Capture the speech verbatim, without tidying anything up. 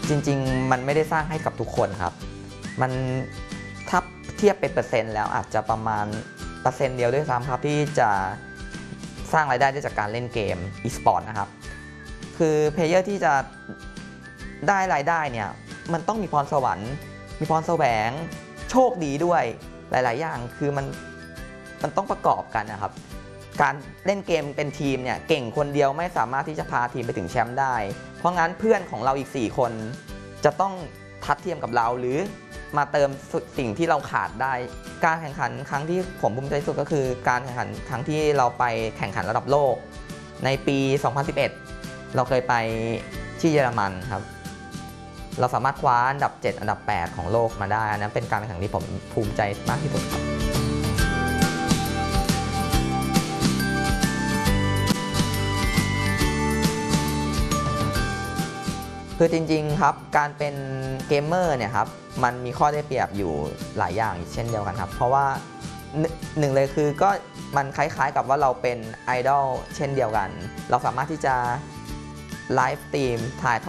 จริงๆมันไม่ได้สร้างให้กับทุกคนครับมันถ้าเทียบเป็นเปอร์เซ็นต์แล้วอาจจะประมาณเปอร์เซ็นต์เดียวด้วยซ้ำครับที่จะสร้างรายได้ได้จากการเล่นเกม e-sport นะครับคือเพลเยอร์ที่จะได้รายได้เนี่ยมันต้องมีพรสวรรค์มีพรแสวงโชคดีด้วยหลายๆอย่างคือมันมันต้องประกอบกันนะครับการเล่นเกมเป็นทีมเนี่ยเก่งคนเดียวไม่สามารถที่จะพาทีมไปถึงแชมป์ได้เพราะงั้นเพื่อนของเราอีกสี่คนจะต้องทัดเทียมกับเราหรือมาเติมสิ่งที่เราขาดได้การแข่งขันครั้งที่ผมภูมิใจสุดก็คือการแข่งขันครั้งที่เราไปแข่งขันระดับโลกในปี สองพันสิบเอ็ด เราเคยไปที่เยอรมันครับเราสามารถคว้าอันดับเจ็ดอันดับแปดของโลกมาได้อันนั้นเป็นการแข่งขันที่ผมภูมิใจมากที่สุดครับคือจริงๆครับการเป็นเกมเมอร์เนี่ยครับมันมีข้อได้เปรียบอยู่หลายอย่างเช่นเดียวกันครับเพราะว่าหนึ่งเลยคือก็มันคล้ายๆกับว่าเราเป็นไอดอลเช่นเดียวกันเราสามารถที่จะไลฟ์สตรีมถ่าย